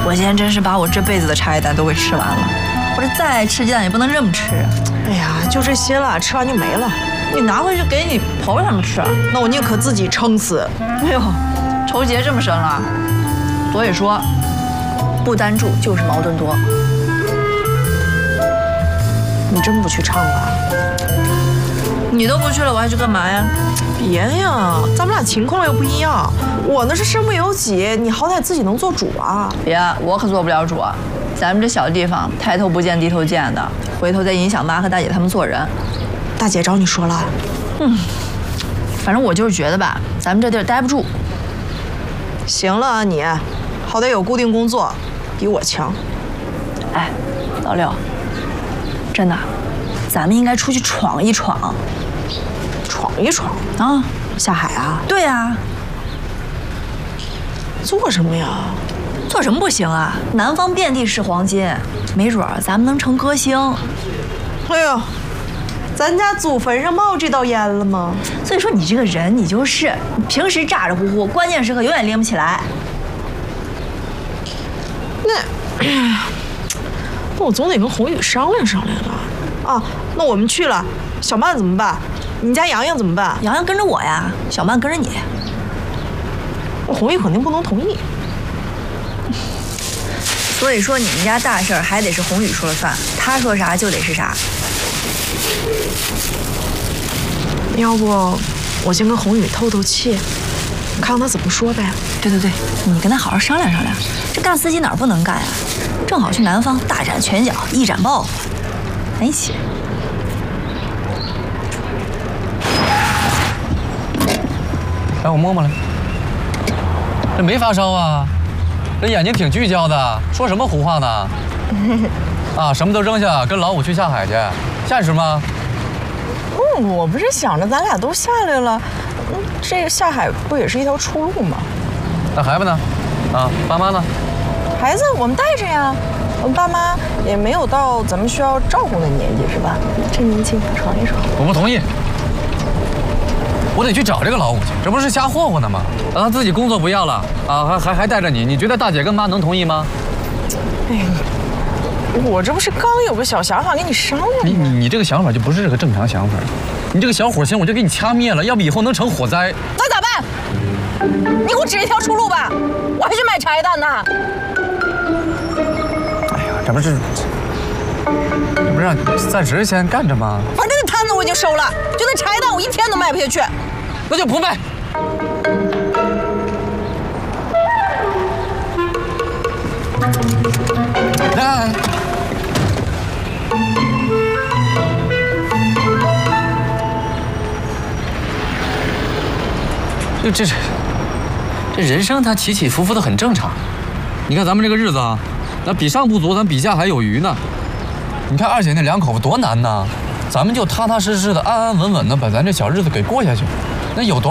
我今天真是把我这辈子的茶叶蛋都给吃完了。我这再爱吃鸡蛋也不能这么吃。 哎呀，就这些了，吃完就没了。 你拿回去给你婆婆他们吃。 那我宁可自己撑死。 哎呦，仇结这么深了。所以说，不单住就是矛盾多。 你真不去唱了？ 你都不去了，我还去干嘛呀？ 别呀，咱们俩情况又不一样。我那是身不由己，你好歹自己能做主啊。 别，我可做不了主。咱们这小地方，抬头不见低头见的，回头再影响妈和大姐他们做人。 大姐找你说了？ 反正我就是觉得吧，咱们这地儿待不住。 行了啊你，好歹有固定工作，比我强。 哎，老六，真的，咱们应该出去闯一闯。 闯一闯啊！ 下海啊？ 对呀。 做什么呀？ 做什么不行啊？南方遍地是黄金，没准儿咱们能成歌星。 哎呦，咱家祖坟上冒这道烟了吗？ 所以说你这个人，你就是平时咋咋呼呼，关键时刻永远拎不起来。 那我总得跟宏宇商量商量啊！啊，那我们去了，小曼怎么办？你家洋洋怎么办？ 洋洋跟着我呀，小曼跟着你。 宏宇肯定不能同意。 所以说你们家大事儿还得是宏宇说了算，他说啥就得是啥。 要不我先跟宏宇透透气，看看他怎么说呗。 对，你跟他好好商量商量。这干司机哪儿不能干呀？正好去南方大展拳脚，一展抱负，咱一起。 来，我摸摸来。这没发烧啊，这眼睛挺聚焦的，说什么胡话呢？啊，什么都扔下，跟老五去下海去，现实吗？ 我不是想着咱俩都下来了，这个下海不也是一条出路吗？ 那孩子呢？啊，爸妈呢？ 孩子我们带着呀，我们爸妈也没有到咱们需要照顾的年纪，是吧？趁年轻闯一闯。 我不同意。我得去找这个老五去，这不是瞎霍霍呢吗？让他自己工作不要了啊，还带着你，你觉得大姐跟妈能同意吗？ 哎呀，我这不是刚有个小想法跟你商量吗？ 你这个想法就不是个正常想法，你这个小火星我就给你掐灭了，要不以后能成火灾。 那咋办？你给我指一条出路吧，我还去买茶叶蛋呢。 哎呀，这不是让你暂时先干着吗？ 反正那摊子我已经收了，就那茶叶蛋我一天都卖不下去。 那就不卖。来，这人生它起起伏伏的很正常。你看咱们这个日子啊，那比上不足，咱比下还有余呢。你看二姐那两口子多难呐，咱们就踏踏实实的、安安稳稳的把咱这小日子给过下去，那有多